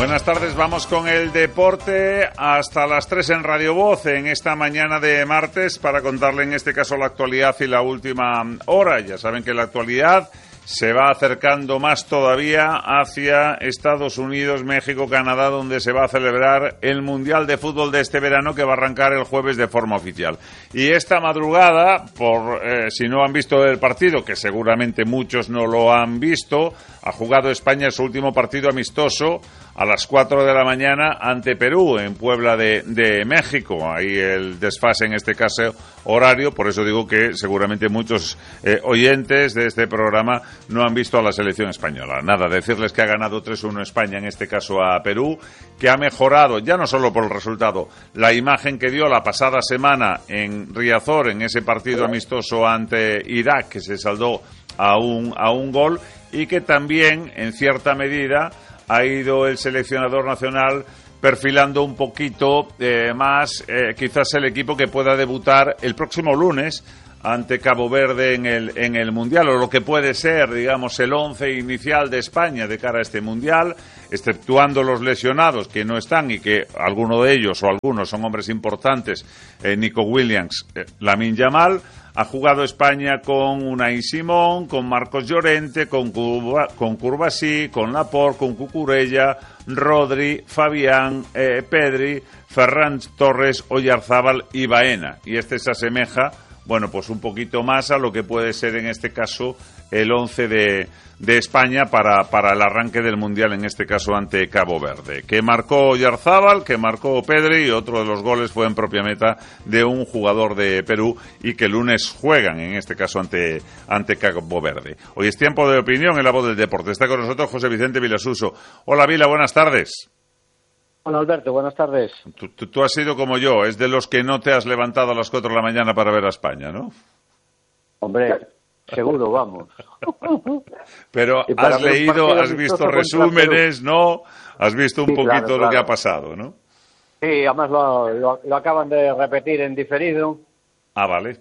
Buenas tardes, vamos con el deporte hasta las 3 en Radio Voz en esta mañana de martes para contarle en este caso la actualidad y la última hora. Ya saben que la actualidad se va acercando más todavía hacia Estados Unidos, México, Canadá, donde se va a celebrar el Mundial de Fútbol de este verano que va a arrancar el jueves de forma oficial. Y esta madrugada, si no han visto el partido, que seguramente muchos no lo han visto, ha jugado España su último partido amistoso a las 4 de la mañana ante Perú, en Puebla de México. Ahí el desfase, en este caso, horario. Por eso digo que seguramente muchos oyentes de este programa no han visto a la selección española. Nada, decirles que ha ganado 3-1 España, en este caso a Perú, que ha mejorado, ya no solo por el resultado, la imagen que dio la pasada semana en Riazor, en ese partido amistoso ante Irak, que se saldó a un gol, y que también, en cierta medida, ha ido el seleccionador nacional perfilando un poquito más quizás el equipo que pueda debutar el próximo lunes ante Cabo Verde en el Mundial, o lo que puede ser, digamos, el 11 inicial de España de cara a este Mundial, exceptuando los lesionados que no están y que alguno de ellos o algunos son hombres importantes, Nico Williams, Lamine Yamal. Ha jugado España con Unai Simón, con Marcos Llorente, con Curbasí, con Laporte, con Cucurella, Rodri, Fabián, Pedri, Ferran Torres, Oyarzábal y Baena. Y se asemeja, bueno, pues un poquito más a lo que puede ser en este caso el 11 de España para el arranque del Mundial, en este caso ante Cabo Verde, que marcó Oyarzábal, que marcó Pedri, y otro de los goles fue en propia meta de un jugador de Perú, y que el lunes juegan, en este caso ante Cabo Verde. Hoy es tiempo de opinión en La Voz del Deporte. Está con nosotros José Vicente Vilasuso. Hola, Vila, buenas tardes. Hola, Alberto, buenas tardes. Tú has sido como yo, es de los que no te has levantado a las 4 de la mañana para ver a España, ¿no? Hombre, seguro, vamos. Pero has leído, has visto resúmenes, ¿no? Has visto un poquito claro. Lo que ha pasado, ¿no? Sí, además lo acaban de repetir en diferido. Ah, vale.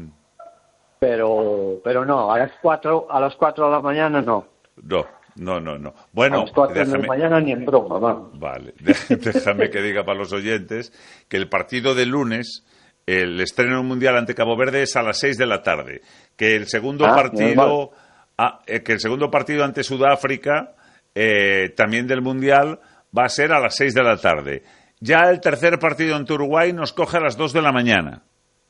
Pero no, a las 4 de la mañana no. No. Bueno, a las 4 de la mañana ni en broma, vamos. Vale, déjame que diga para los oyentes que el partido de lunes, el estreno mundial ante Cabo Verde, es a las 6 de la tarde. Que el segundo partido ante Sudáfrica, también del mundial, va a ser a las 6 de la tarde. Ya el tercer partido ante Uruguay nos coge a las 2 de la mañana.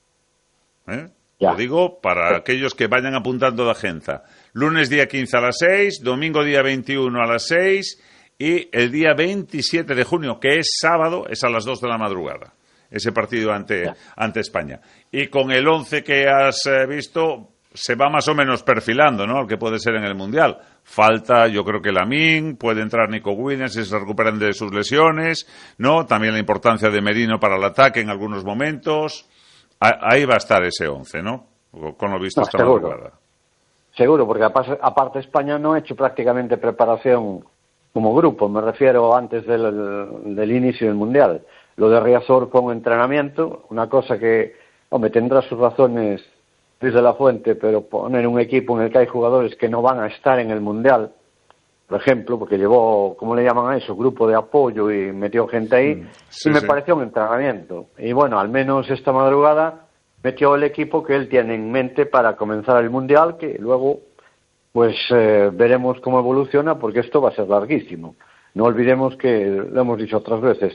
Lo digo para aquellos que vayan apuntando de agenda. Lunes día 15 a las 6, domingo día 21 a las 6 y el día 27 de junio, que es sábado, es a las 2 de la madrugada. Ese partido ante España. Y con el 11 que has visto, se va más o menos perfilando, ¿no? El que puede ser en el Mundial. Falta, yo creo que Lamine, puede entrar Nico Williams si se recuperan de sus lesiones, ¿no? También la importancia de Merino para el ataque en algunos momentos. Ahí va a estar ese 11, ¿no? Con lo visto esta madrugada. Seguro, porque aparte España no ha hecho prácticamente preparación como grupo, me refiero antes del inicio del Mundial. Lo de Riazor fue un entrenamiento, una cosa que, hombre, tendrá sus razones Luis de la Fuente, pero poner un equipo en el que hay jugadores que no van a estar en el Mundial, por ejemplo, porque llevó, ¿cómo le llaman a eso?, grupo de apoyo y metió gente ahí, pareció un entrenamiento. Y bueno, al menos esta madrugada metió el equipo que él tiene en mente para comenzar el Mundial, que luego pues veremos cómo evoluciona, porque esto va a ser larguísimo. No olvidemos que, lo hemos dicho otras veces,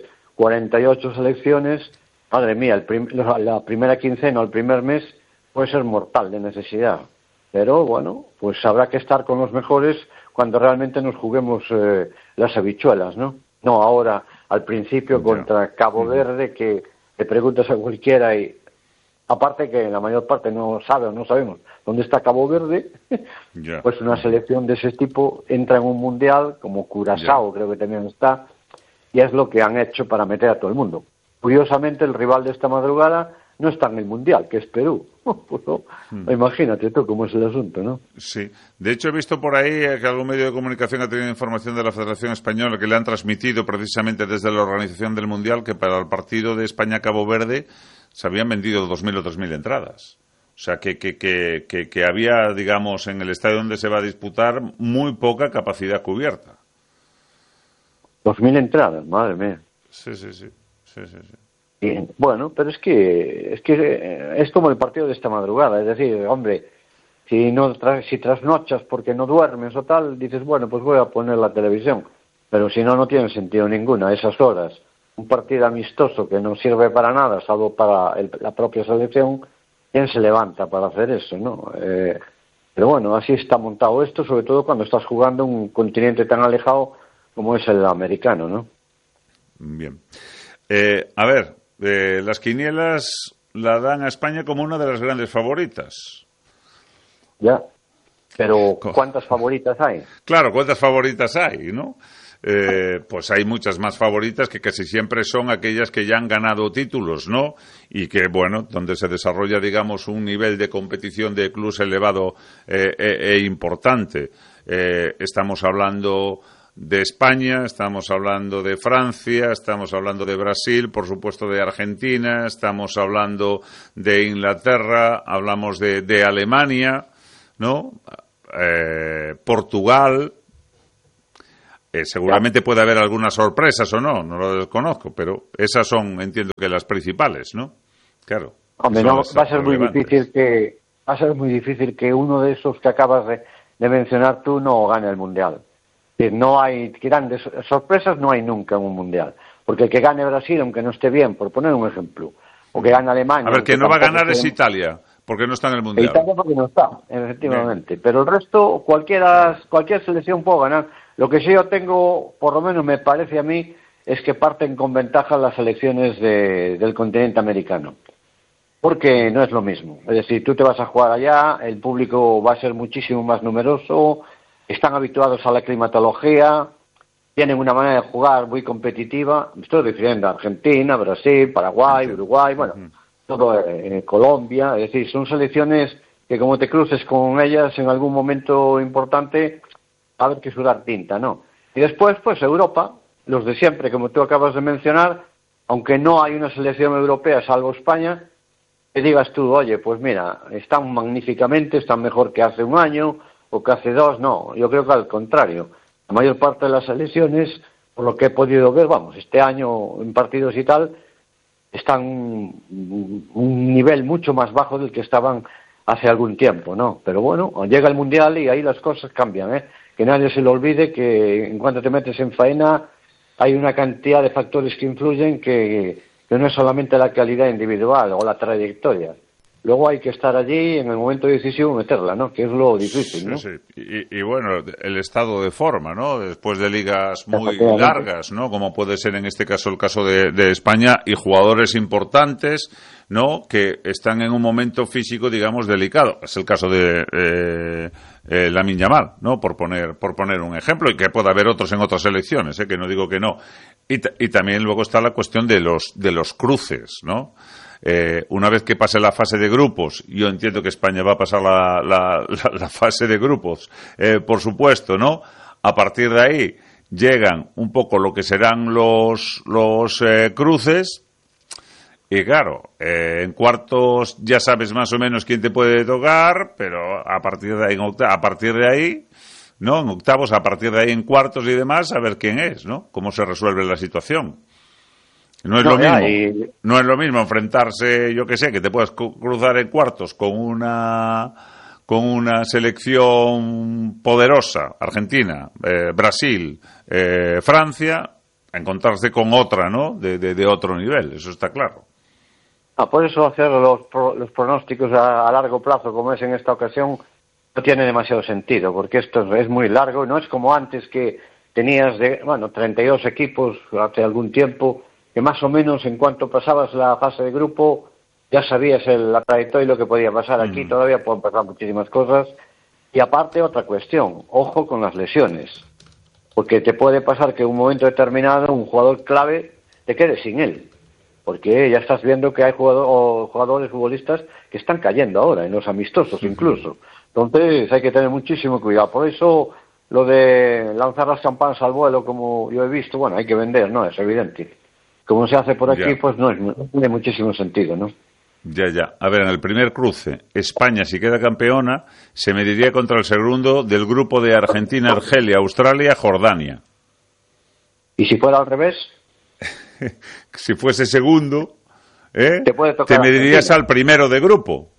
48 selecciones, madre mía, la primera quincena o el primer mes puede ser mortal de necesidad. Pero bueno, pues habrá que estar con los mejores cuando realmente nos juguemos las habichuelas, ¿no? No ahora, al principio, contra Cabo Verde, que le preguntas a cualquiera y aparte que la mayor parte no sabe o no sabemos dónde está Cabo Verde, pues una selección de ese tipo entra en un mundial, como Curazao creo que también está, y es lo que han hecho para meter a todo el mundo. Curiosamente, el rival de esta madrugada no está en el Mundial, que es Perú. Pues no, imagínate tú cómo es el asunto, ¿no? Sí. De hecho, he visto por ahí que algún medio de comunicación ha tenido información de la Federación Española que le han transmitido precisamente desde la organización del Mundial que para el partido de España-Cabo Verde se habían vendido 2.000 o 3.000 entradas. O sea, que había, digamos, en el estadio donde se va a disputar muy poca capacidad cubierta. 2.000 entradas, madre mía. Sí. Y, bueno, pero es que es como el partido de esta madrugada, es decir, hombre, si trasnochas porque no duermes o tal, dices, bueno, pues voy a poner la televisión, pero si no, no tiene sentido ninguno a esas horas. Un partido amistoso que no sirve para nada, salvo para la propia selección, ¿quién se levanta para hacer eso, no? Pero bueno, así está montado esto, sobre todo cuando estás jugando en un continente tan alejado como es el americano, ¿no? Bien. A ver, las quinielas la dan a España como una de las grandes favoritas. Ya, pero ¿cuántas favoritas hay? Claro, ¿cuántas favoritas hay, no? Pues hay muchas más favoritas que casi siempre son aquellas que ya han ganado títulos, ¿no? Y que, bueno, donde se desarrolla, digamos, un nivel de competición de clubes elevado e importante. Estamos hablando de España, estamos hablando de Francia, estamos hablando de Brasil, por supuesto de Argentina, estamos hablando de Inglaterra, hablamos de Alemania, ¿no? Portugal. Seguramente puede haber algunas sorpresas o no lo desconozco, pero esas son, entiendo que las principales, ¿no? Claro. Hombre, no, va a ser muy difícil que uno de esos que acabas de mencionar tú no gane el Mundial. Es decir, no hay grandes sorpresas, no hay nunca en un Mundial. Porque el que gane Brasil, aunque no esté bien, por poner un ejemplo, o que gane Alemania... A ver, que no va a ganar es Italia, porque no está en el Mundial. Italia porque no está, efectivamente. Bien. Pero el resto, cualquier selección puede ganar. Lo que sí yo tengo, por lo menos me parece a mí, es que parten con ventaja las selecciones del continente americano. Porque no es lo mismo. Es decir, tú te vas a jugar allá, el público va a ser muchísimo más numeroso, están habituados a la climatología, tienen una manera de jugar muy competitiva. Me estoy refiriendo a Argentina, Brasil, Paraguay, Uruguay, bueno, todo Colombia. Es decir, son selecciones que como te cruces con ellas en algún momento importante, va a haber que sudar tinta, ¿no? Y después, pues Europa, los de siempre, como tú acabas de mencionar, aunque no hay una selección europea salvo España, que digas tú, oye, pues mira, están magníficamente, están mejor que hace un año o que hace dos, no, yo creo que al contrario. La mayor parte de las selecciones, por lo que he podido ver, vamos, este año en partidos y tal, están un nivel mucho más bajo del que estaban hace algún tiempo, ¿no? Pero bueno, llega el Mundial y ahí las cosas cambian, ¿eh? Que nadie se le olvide que en cuanto te metes en faena hay una cantidad de factores que influyen que no es solamente la calidad individual o la trayectoria. Luego hay que estar allí en el momento decisivo meterla, ¿no? Que es lo difícil, ¿no? Sí. Y bueno, el estado de forma, ¿no? Después de ligas muy largas, ¿no? Como puede ser en este caso el caso de España, y jugadores importantes, ¿no? Que están en un momento físico, digamos, delicado. Es el caso de Lamine Yamal, ¿no? Por poner un ejemplo, y que pueda haber otros en otras selecciones, que no digo que no. Y también luego está la cuestión de los cruces, ¿no? Una vez que pase la fase de grupos, yo entiendo que España va a pasar la fase de grupos, por supuesto, ¿no? A partir de ahí llegan un poco lo que serán los cruces, y claro, en cuartos ya sabes más o menos quién te puede tocar, pero a partir de ahí, ¿no? En octavos, a partir de ahí en cuartos y demás, a ver quién es, ¿no? Cómo se resuelve la situación. No es lo mismo enfrentarse, yo que sé, que te puedas cruzar en cuartos con una selección poderosa, Argentina, Brasil, Francia, a encontrarse con otra, ¿no? De otro nivel, eso está claro. Por eso hacer los pronósticos a largo plazo, como es en esta ocasión, no tiene demasiado sentido, porque esto es muy largo, no es como antes que tenías 32 equipos hace algún tiempo, que más o menos en cuanto pasabas la fase de grupo ya sabías la trayectoria y lo que podía pasar. Aquí todavía pueden pasar muchísimas cosas. Y aparte otra cuestión, ojo con las lesiones, porque te puede pasar que en un momento determinado un jugador clave te quede sin él, porque ya estás viendo que hay jugadores futbolistas que están cayendo ahora, en los amistosos incluso. Entonces hay que tener muchísimo cuidado. Por eso lo de lanzar las campanas al vuelo, como yo he visto, bueno, hay que vender, ¿no? Es evidente. Como se hace por aquí, pues no tiene muchísimo sentido, ¿no? Ya. A ver, en el primer cruce, España, si queda campeona, se mediría contra el segundo del grupo de Argentina, Argelia, Australia, Jordania. ¿Y si fuera al revés? Si fuese segundo, te medirías al primero de grupo.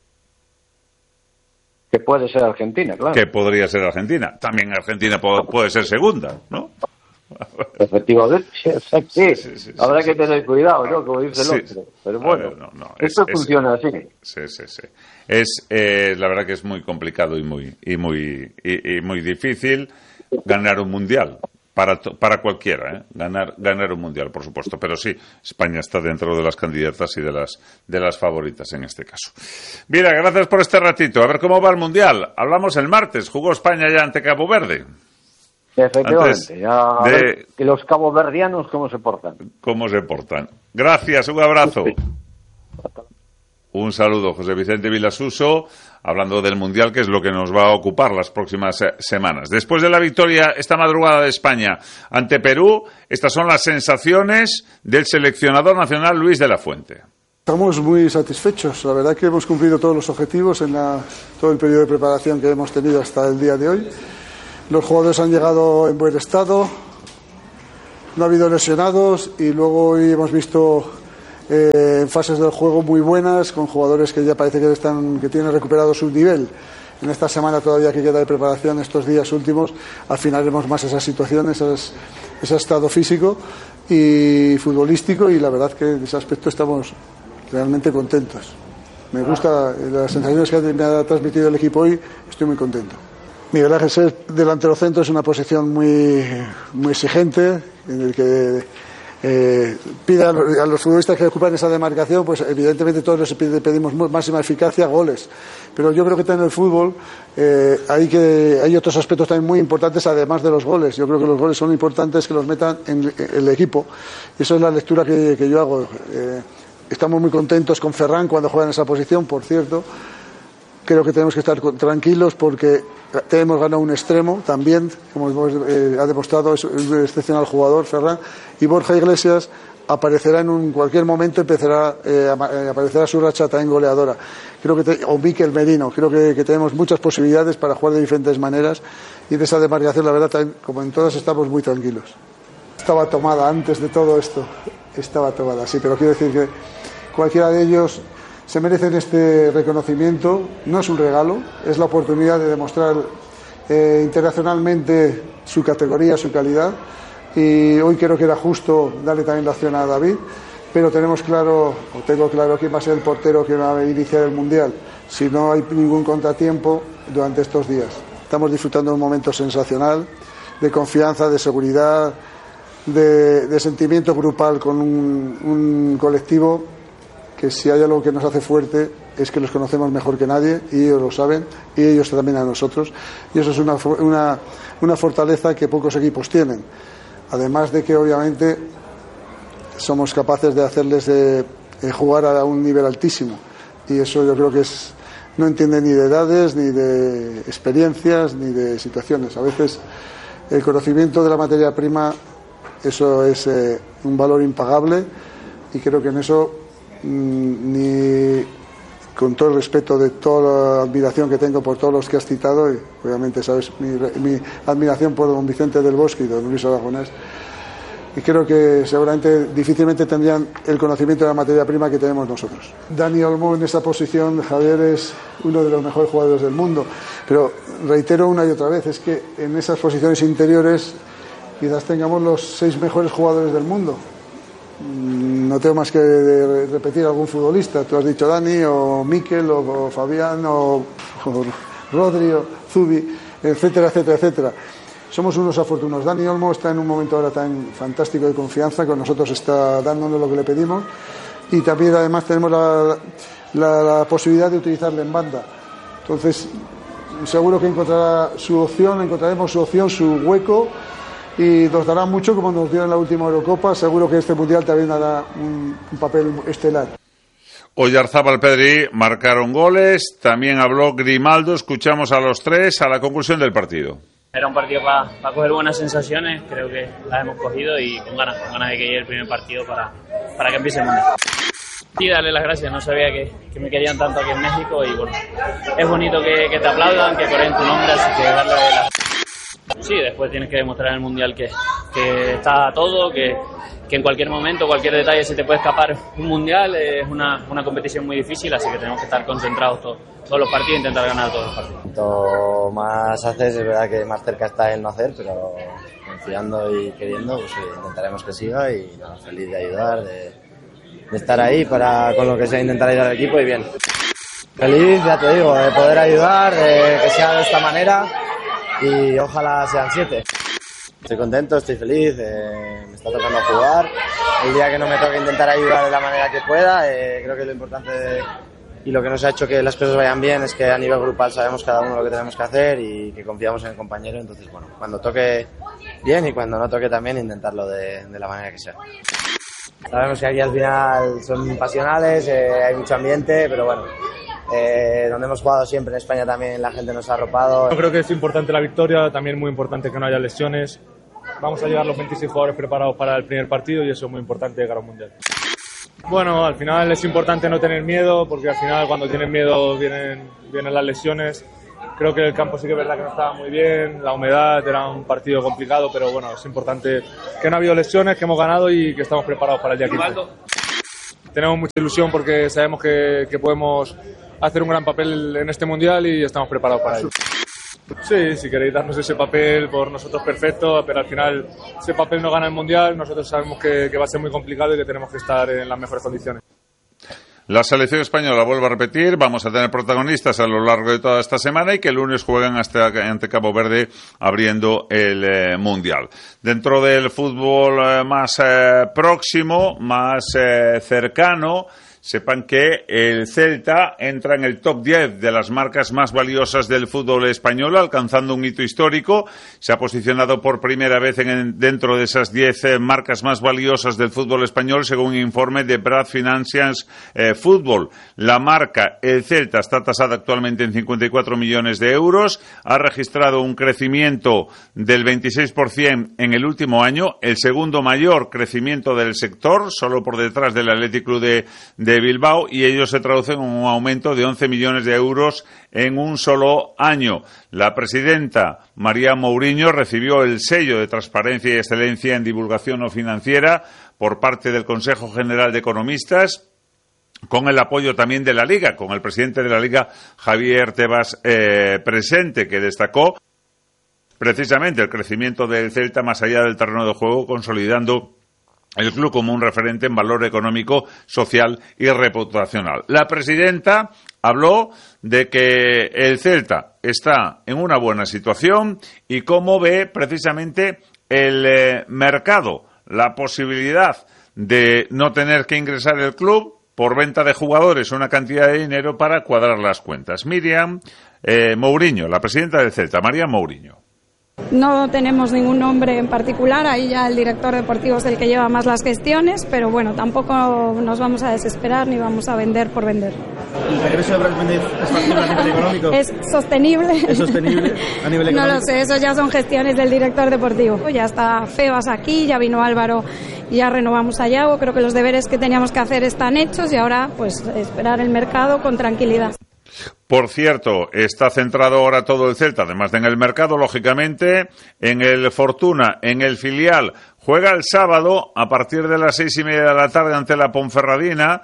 Que puede ser Argentina, claro. Que podría ser Argentina. También Argentina puede ser segunda, ¿no? Efectivamente, sí. Habrá que tener cuidado, ¿no? Como dice el otro. Pero bueno, esto funciona así. Sí. Es la verdad que es muy complicado y muy difícil ganar un mundial. Para cualquiera, ganar un mundial, por supuesto. Pero sí, España está dentro de las candidatas y de las favoritas en este caso. Mira, gracias por este ratito. A ver cómo va el mundial. Hablamos el martes. Jugó España ya ante Cabo Verde. Efectivamente. A ver que los caboverdianos cómo se portan. Gracias, un abrazo. Un saludo, José Vicente Vilasuso, hablando del Mundial, que es lo que nos va a ocupar las próximas semanas. Después de la victoria esta madrugada de España ante Perú, estas son las sensaciones del seleccionador nacional Luis de la Fuente. Estamos muy satisfechos. La verdad que hemos cumplido todos los objetivos en todo el periodo de preparación que hemos tenido hasta el día de hoy. Los jugadores han llegado en buen estado, no ha habido lesionados y luego hoy hemos visto en fases del juego muy buenas, con jugadores que ya parece que tienen recuperado su nivel. En esta semana todavía que queda de preparación, estos días últimos, afinaremos más esa situación, ese estado físico y futbolístico, y la verdad que en ese aspecto estamos realmente contentos. Me gusta las sensaciones que me ha transmitido el equipo hoy, estoy muy contento. Miguel Ángel ser delantero centro es una posición muy exigente, en el que pide a los futbolistas que ocupan esa demarcación, pues evidentemente todos les pedimos máxima eficacia, goles, pero yo creo que en el fútbol hay otros aspectos también muy importantes además de los goles. Yo creo que los goles son importantes que los metan en el equipo, y esa es la lectura que yo hago. Estamos muy contentos con Ferran cuando juega en esa posición, por cierto. Creo que tenemos que estar tranquilos porque hemos ganado un extremo también, como ha demostrado, es un excepcional jugador, Ferran, y Borja Iglesias aparecerá en cualquier momento, aparecerá su racha también goleadora. O Mikel Merino, creo que tenemos muchas posibilidades para jugar de diferentes maneras, y de esa demarcación, la verdad, también, como en todas, estamos muy tranquilos. Estaba tomada antes de todo esto, sí, pero quiero decir que cualquiera de ellos se merecen este reconocimiento. No es un regalo, es la oportunidad de demostrar internacionalmente su categoría, su calidad, y hoy creo que era justo darle también la opción a David, pero tengo claro quién va a ser el portero que va a iniciar el Mundial si no hay ningún contratiempo durante estos días. Estamos disfrutando de un momento sensacional, de confianza, de seguridad, de sentimiento grupal con un colectivo que, si hay algo que nos hace fuerte, es que los conocemos mejor que nadie, y ellos lo saben, y ellos también a nosotros, y eso es una fortaleza que pocos equipos tienen, además de que obviamente somos capaces de hacerles jugar a un nivel altísimo, y eso yo creo que no entiende ni de edades, ni de experiencias, ni de situaciones. A veces el conocimiento de la materia prima, eso es un valor impagable, y creo que en eso, con todo el respeto de toda la admiración que tengo por todos los que has citado, y obviamente sabes mi admiración por don Vicente del Bosque y don Luis Aragonés, y creo que seguramente difícilmente tendrían el conocimiento de la materia prima que tenemos nosotros. Dani Olmo en esa posición, Javier, es uno de los mejores jugadores del mundo, pero reitero una y otra vez, es que en esas posiciones interiores quizás tengamos los 6 mejores jugadores del mundo. No tengo más que repetir algún futbolista. Tú has dicho Dani, o Mikel, o Fabián, o Rodri, o Zubi, etcétera, etcétera, etcétera. Somos unos afortunados. Dani Olmo está en un momento ahora tan fantástico de confianza, con nosotros está dándonos lo que le pedimos, y también además tenemos la posibilidad de utilizarle en banda. Entonces seguro que encontraremos su opción, su hueco, y nos dará mucho, como nos dio en la última Eurocopa. Seguro que este Mundial también dará un papel estelar. Oyarzábal, Pedri marcaron goles, también habló Grimaldo, escuchamos a los tres a la conclusión del partido. Era un partido para coger buenas sensaciones, creo que las hemos cogido, y con ganas de que llegue el primer partido para que empiece el Mundial. Y darle las gracias, no sabía que me querían tanto aquí en México, y bueno, es bonito que te aplaudan, que corren tu nombre, así que darle las... Sí, después tienes que demostrar en el Mundial que que está todo, que en cualquier momento, cualquier detalle se te puede escapar un mundial. Es una competición muy difícil, así que tenemos que estar concentrados todos los partidos e intentar ganar todos los partidos. Cuanto más haces, es verdad que más cerca está el no hacer, pero confiando y queriendo, pues intentaremos que siga y feliz de ayudar, de estar ahí con lo que sea, intentar ayudar al equipo y bien. Feliz, ya te digo, de poder ayudar, de que sea de esta manera y ojalá sean 7. Estoy contento, estoy feliz, me está tocando jugar. El día que no me toque intentar ayudar de la manera que pueda, creo que lo importante y lo que nos ha hecho que las cosas vayan bien es que a nivel grupal sabemos cada uno lo que tenemos que hacer y que confiamos en el compañero. Entonces, bueno, cuando toque bien y cuando no toque también intentarlo de la manera que sea. Sabemos que aquí al final son pasionales, hay mucho ambiente, pero bueno, donde hemos jugado siempre en España también la gente nos ha arropado. Yo creo que es importante la victoria, también muy importante que no haya lesiones. Vamos a llevar los 26 jugadores preparados para el primer partido y eso es muy importante de cara al Mundial. Bueno, al final es importante no tener miedo, porque al final cuando tienes miedo vienen las lesiones. Creo que el campo sí que es verdad que no estaba muy bien, la humedad, era un partido complicado, pero bueno, es importante que no ha habido lesiones, que hemos ganado y que estamos preparados para el día 15. Tenemos mucha ilusión porque sabemos que podemos hacer un gran papel en este Mundial y estamos preparados para ello. Sí, si queréis darnos ese papel, por nosotros perfecto, pero al final ese papel no gana el Mundial, nosotros sabemos que va a ser muy complicado y que tenemos que estar en las mejores condiciones. La selección española, vuelvo a repetir, vamos a tener protagonistas a lo largo de toda esta semana y que el lunes juegan ante Cabo Verde abriendo el Mundial. Dentro del fútbol más próximo, más cercano, sepan que el Celta entra en el top 10 de las marcas más valiosas del fútbol español, alcanzando un hito histórico. Se ha posicionado por primera vez dentro de esas 10 marcas más valiosas del fútbol español, según un informe de Brad Financials Football. La marca, el Celta, está tasada actualmente en 54 millones de euros. Ha registrado un crecimiento del 26% en el último año, el segundo mayor crecimiento del sector, solo por detrás del Athletic Club de Bilbao, y ello se traduce en un aumento de 11 millones de euros en un solo año. La presidenta María Mourinho recibió el sello de transparencia y excelencia en divulgación no financiera por parte del Consejo General de Economistas, con el apoyo también de la Liga, con el presidente de la Liga, Javier Tebas, presente, que destacó precisamente el crecimiento del Celta más allá del terreno de juego, consolidando el club como un referente en valor económico, social y reputacional. La presidenta habló de que el Celta está en una buena situación y cómo ve precisamente el mercado, la posibilidad de no tener que ingresar el club por venta de jugadores una cantidad de dinero para cuadrar las cuentas. Miriam Mourinho, la presidenta del Celta, María Mourinho. No tenemos ningún nombre en particular, ahí ya el director deportivo es el que lleva más las gestiones, pero bueno, tampoco nos vamos a desesperar ni vamos a vender por vender. ¿El regreso de Brad Mendes es factible a nivel económico? ¿Es sostenible? ¿Es sostenible a nivel económico? No lo sé, eso ya son gestiones del director deportivo. Ya está Febas aquí, ya vino Álvaro, ya renovamos a Yago, creo que los deberes que teníamos que hacer están hechos y ahora pues esperar el mercado con tranquilidad. Por cierto, está centrado ahora todo el Celta, además de en el mercado, lógicamente, en el Fortuna, en el filial. Juega el sábado a partir de las 6:30 de la tarde ante la Ponferradina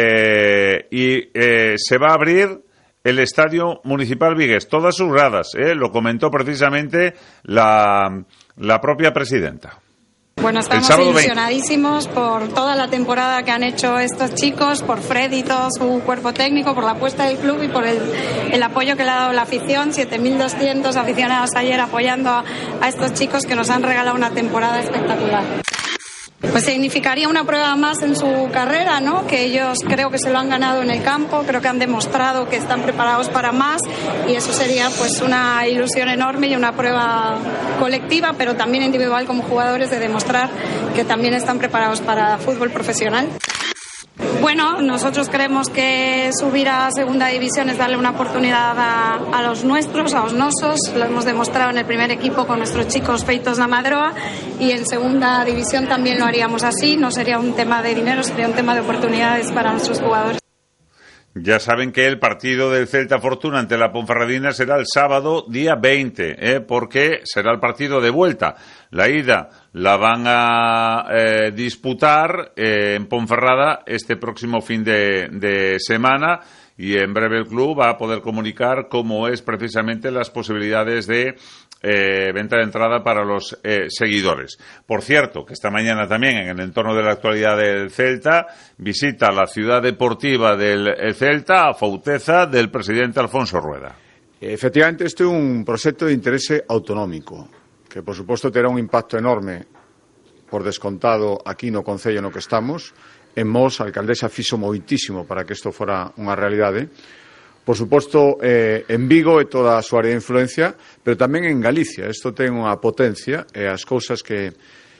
y se va a abrir el Estadio Municipal Vigués, todas sus gradas, lo comentó precisamente la propia presidenta. Bueno, estamos ilusionadísimos por toda la temporada que han hecho estos chicos, por Fred y todo su cuerpo técnico, por la apuesta del club y por el apoyo que le ha dado la afición. 7.200 aficionados ayer apoyando a estos chicos que nos han regalado una temporada espectacular. Pues significaría una prueba más en su carrera, ¿no? Que ellos creo que se lo han ganado en el campo, creo que han demostrado que están preparados para más y eso sería pues una ilusión enorme y una prueba colectiva, pero también individual como jugadores de demostrar que también están preparados para fútbol profesional. Bueno, nosotros creemos que subir a segunda división es darle una oportunidad a los nuestros, a los nosos. Lo hemos demostrado en el primer equipo con nuestros chicos feitos de Madroa y en segunda división también lo haríamos así. No sería un tema de dinero, sería un tema de oportunidades para nuestros jugadores. Ya saben que el partido del Celta Fortuna ante la Ponferradina será el sábado día 20, porque será el partido de vuelta. La ida la van a disputar en Ponferrada este próximo fin de semana, y en breve el club va a poder comunicar cómo es precisamente las posibilidades de venta de entrada para los seguidores. Por cierto, que esta mañana también, en el entorno de la actualidad del Celta, visita la ciudad deportiva del Celta a Fauteza del presidente Alfonso Rueda. Efectivamente, este é un proxecto de interese autonómico, que por suposto terá un impacto enorme, por descontado, aquí no concello no que estamos. En Mos, a alcaldesa fixo moitísimo para que isto fora unha realidade. Por suposto, en Vigo e toda a súa área de influencia, pero tamén en Galicia. Isto ten unha potencia, e as cousas que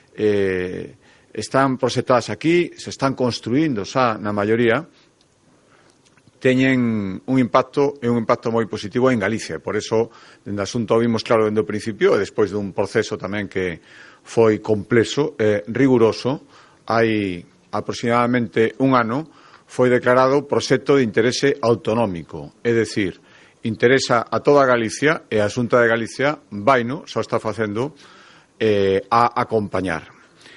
están proxectadas aquí, se están construindo xa na maioría, teñen un impacto moi positivo en Galicia. Por eso, dende o asunto vimos claro dende o principio, e despois dun proceso tamén que foi complexo, riguroso, hai aproximadamente un ano, foi declarado proxecto de interese autonómico, é dicir, interesa a toda Galicia, e a Xunta de Galicia vaino, xa está facendo, a acompañar.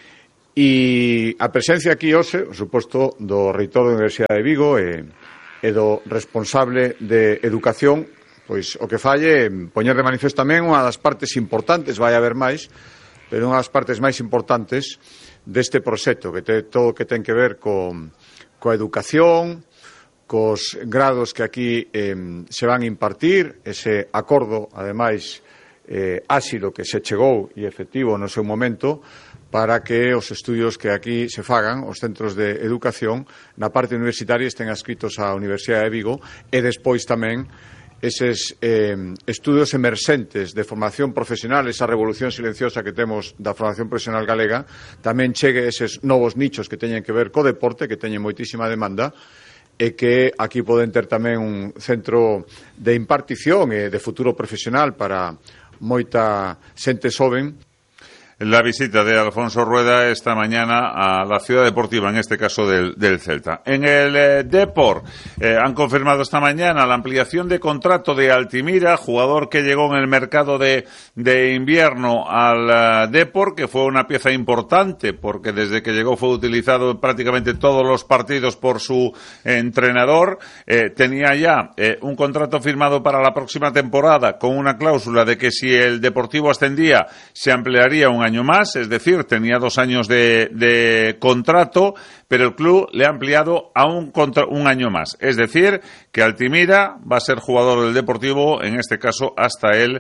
E a presencia aquí hoxe, por suposto, do reitor da Universidade de Vigo e do responsable de educación, pois o que falle poñer de manifesto tamén unha das partes importantes, vai haber máis, pero unha das partes máis importantes deste proxecto, que ten todo o que ten que ver coa educación, cos grados que aquí se van a impartir, ese acordo, ademais, áxilo que se chegou e efectivo no seu momento, para que os estudios que aquí se fagan, os centros de educación, na parte universitaria estén adscritos á Universidade de Vigo, e despois tamén eses estudios emerxentes de formación profesional, esa revolución silenciosa que temos da formación profesional galega, tamén chegue eses novos nichos que teñen que ver co deporte, que teñen moitísima demanda, e que aquí poden ter tamén un centro de impartición e de futuro profesional para moita xente xoven. La visita de Alfonso Rueda esta mañana a la ciudad deportiva, en este caso del Celta. En el Depor han confirmado esta mañana la ampliación de contrato de Altimira, jugador que llegó en el mercado de invierno al Depor, que fue una pieza importante porque desde que llegó fue utilizado en prácticamente todos los partidos por su entrenador. Tenía ya un contrato firmado para la próxima temporada con una cláusula de que si el Deportivo ascendía se ampliaría un año más, es decir, tenía 2 años de contrato, pero el club le ha ampliado a un año más. Es decir, que Altimira va a ser jugador del Deportivo, en este caso, hasta el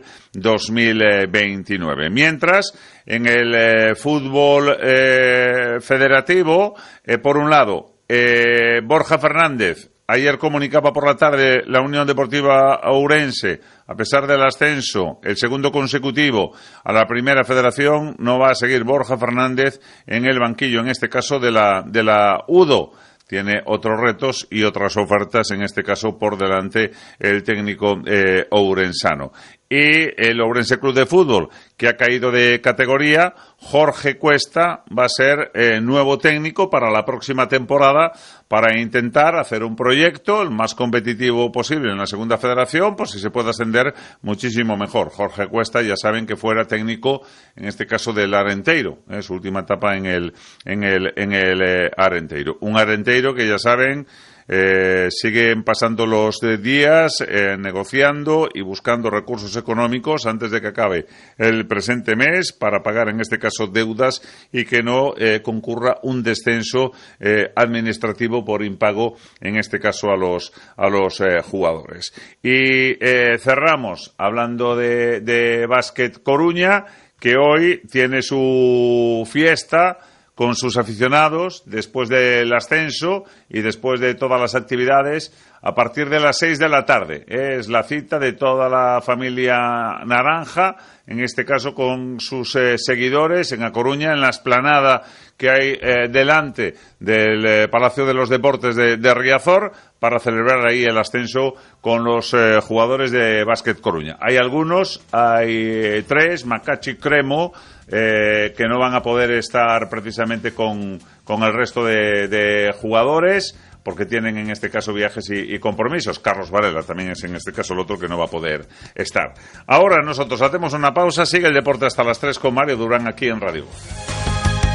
2029. Mientras, en el fútbol federativo, por un lado, Borja Fernández, ayer comunicaba por la tarde la Unión Deportiva Ourense, a pesar del ascenso, el segundo consecutivo a la primera federación, no va a seguir Borja Fernández en el banquillo, en este caso de la UDO. Tiene otros retos y otras ofertas, en este caso por delante el técnico ourensano. Y el Ourense Club de Fútbol, que ha caído de categoría, Jorge Cuesta va a ser nuevo técnico para la próxima temporada, para intentar hacer un proyecto el más competitivo posible en la segunda federación, pues si se puede ascender muchísimo mejor. Jorge Cuesta, ya saben que fuera técnico, en este caso del Arenteiro, su última etapa en el Arenteiro. Un Arenteiro que ya saben, siguen pasando los días negociando y buscando recursos económicos antes de que acabe el presente mes para pagar, en este caso, deudas y que no concurra un descenso administrativo por impago, en este caso, a los jugadores. Y cerramos hablando de Básquet Coruña, que hoy tiene su fiesta con sus aficionados, después del ascenso y después de todas las actividades, a partir de las 6 de la tarde. Es la cita de toda la familia naranja, en este caso con sus seguidores en A Coruña, en la explanada que hay delante del Palacio de los Deportes de Riazor, para celebrar ahí el ascenso con los jugadores de Básquet Coruña. Hay 3, Macachi Cremo, que no van a poder estar precisamente con el resto de jugadores, porque tienen en este caso viajes y compromisos. Carlos Varela también es en este caso el otro que no va a poder estar. Ahora nosotros hacemos una pausa, sigue el deporte hasta las 3 con Mario Durán aquí en Radio Voz.